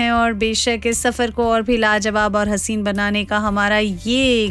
हैं और बेशक इस सफ़र को और भी लाजवाब और हसीन बनाने का हमारा ये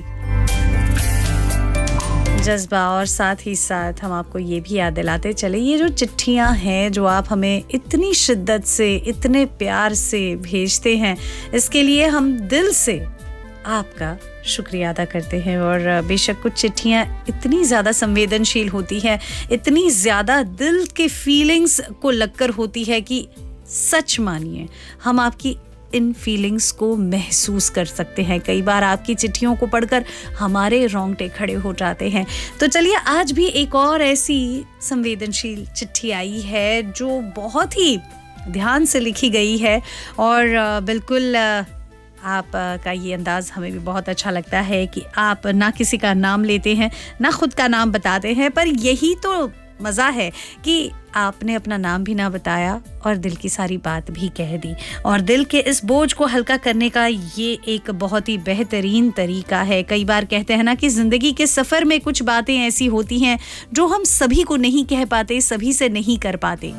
जज्बा और साथ ही साथ हम आपको ये भी याद दिलाते चले, ये जो चिट्ठियाँ हैं जो आप हमें इतनी शिद्दत से इतने प्यार से भेजते हैं, इसके लिए हम दिल से आपका शुक्रिया अदा करते हैं। और बेशक कुछ चिट्ठियाँ इतनी ज़्यादा संवेदनशील होती हैं, इतनी ज़्यादा दिल के फीलिंग्स को लगकर होती है कि सच मानिए हम आपकी इन फीलिंग्स को महसूस कर सकते हैं। कई बार आपकी चिट्ठियों को पढ़कर हमारे रोंगटे खड़े हो जाते हैं। तो चलिए आज भी एक और ऐसी संवेदनशील चिट्ठी आई है जो बहुत ही ध्यान से लिखी गई है और बिल्कुल आपका ये अंदाज़ हमें भी बहुत अच्छा लगता है कि आप ना किसी का नाम लेते हैं ना खुद का नाम बताते हैं, पर यही तो मज़ा है कि आपने अपना नाम भी ना बताया और दिल की सारी बात भी कह दी। और दिल के इस बोझ को हल्का करने का ये एक बहुत ही बेहतरीन तरीका है। कई बार कहते हैं ना कि ज़िंदगी के सफ़र में कुछ बातें ऐसी होती हैं जो हम सभी को नहीं कह पाते, सभी से नहीं कर पाते।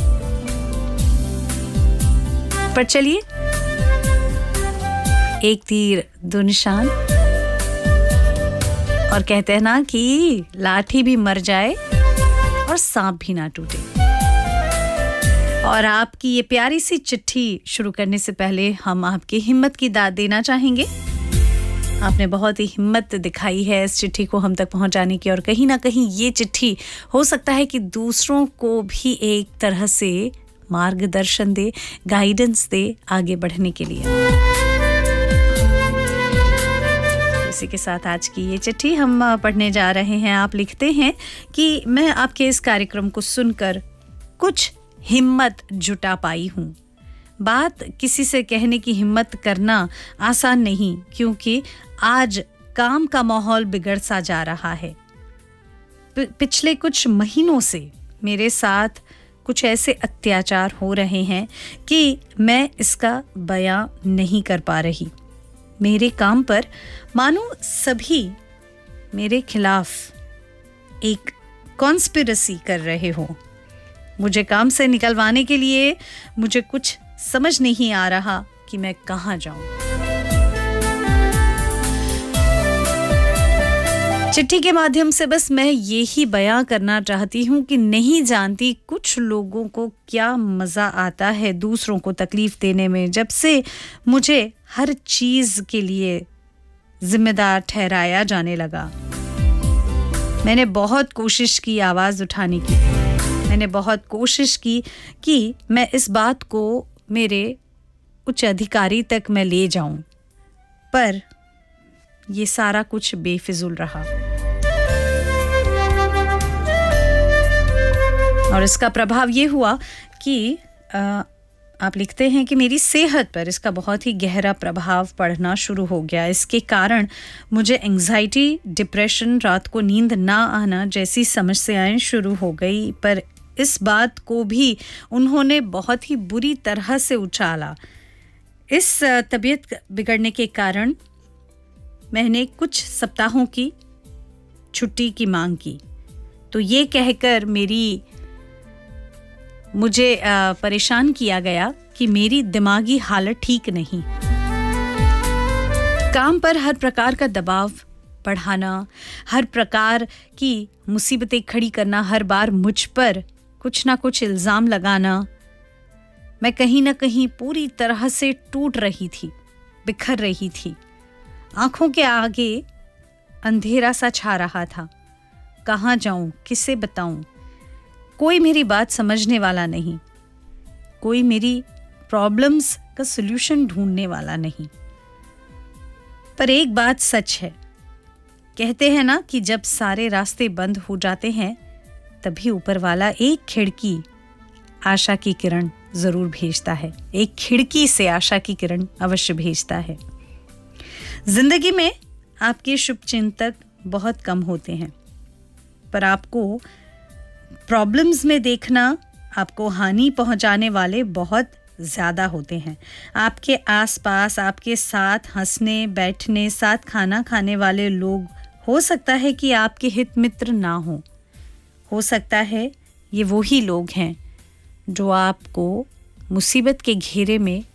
पर चलिए, एक तीर दो निशान, और कहते हैं ना कि लाठी भी मर जाए और सांप भी ना टूटे। और आपकी ये प्यारी सी चिट्ठी शुरू करने से पहले हम आपकी हिम्मत की दाद देना चाहेंगे। आपने बहुत ही हिम्मत दिखाई है इस चिट्ठी को हम तक पहुंचाने की, और कहीं ना कहीं ये चिट्ठी हो सकता है कि दूसरों को भी एक तरह से मार्गदर्शन दे, गाइडेंस दे आगे बढ़ने के लिए। इसी के साथ आज की ये चिट्ठी हम पढ़ने जा रहे हैं। आप लिखते हैं कि मैं आपके इस कार्यक्रम को सुनकर कुछ हिम्मत जुटा पाई हूँ। बात किसी से कहने की हिम्मत करना आसान नहीं, क्योंकि आज काम का माहौल बिगड़ सा जा रहा है। पिछले कुछ महीनों से मेरे साथ कुछ ऐसे अत्याचार हो रहे हैं कि मैं इसका बयां नहीं कर पा रही। मेरे काम पर मानो सभी मेरे खिलाफ एक कॉन्स्पिरेसी कर रहे हो। मुझे काम से निकलवाने के लिए मुझे कुछ समझ नहीं आ रहा कि मैं कहाँ जाऊं। चिट्ठी के माध्यम से बस मैं यही बयां करना चाहती हूँ कि नहीं जानती कुछ लोगों को क्या मज़ा आता है दूसरों को तकलीफ देने में। जब से मुझे हर चीज़ के लिए जिम्मेदार ठहराया जाने लगा, मैंने बहुत कोशिश की आवाज़ उठाने की। मैंने बहुत कोशिश की कि मैं इस बात को मेरे उच्च अधिकारी तक मैं ले जाऊं, पर ये सारा कुछ बेफिजुल रहा। और इसका प्रभाव ये हुआ कि आप लिखते हैं कि मेरी सेहत पर इसका बहुत ही गहरा प्रभाव पड़ना शुरू हो गया। इसके कारण मुझे एंग्जाइटी, डिप्रेशन, रात को नींद ना आना जैसी समस्याएं शुरू हो गई। पर इस बात को भी उन्होंने बहुत ही बुरी तरह से उछाला। इस तबीयत बिगड़ने के कारण मैंने कुछ सप्ताहों की छुट्टी की मांग की, तो ये कहकर मुझे परेशान किया गया कि मेरी दिमागी हालत ठीक नहीं। काम पर हर प्रकार का दबाव बढ़ाना, हर प्रकार की मुसीबतें खड़ी करना, हर बार मुझ पर कुछ ना कुछ इल्ज़ाम लगाना। मैं कहीं ना कहीं पूरी तरह से टूट रही थी, बिखर रही थी। आंखों के आगे अंधेरा सा छा रहा था। कहाँ जाऊं, किसे बताऊं? कोई मेरी बात समझने वाला नहीं, कोई मेरी प्रॉब्लम्स का सलूशन ढूंढने वाला नहीं। पर एक बात सच है, कहते हैं ना कि जब सारे रास्ते बंद हो जाते हैं तभी ऊपर वाला एक खिड़की आशा की किरण जरूर भेजता है। एक खिड़की से आशा की किरण अवश्य भेजता है। जिंदगी में आपके शुभचिंतक बहुत कम होते हैं, पर आपको प्रॉब्लम्स में देखना, आपको हानि पहुंचाने वाले बहुत ज़्यादा होते हैं। आपके आसपास, आपके साथ हंसने बैठने, साथ खाना खाने वाले लोग हो सकता है कि आपके हित मित्र ना हो सकता है ये वही लोग हैं जो आपको मुसीबत के घेरे में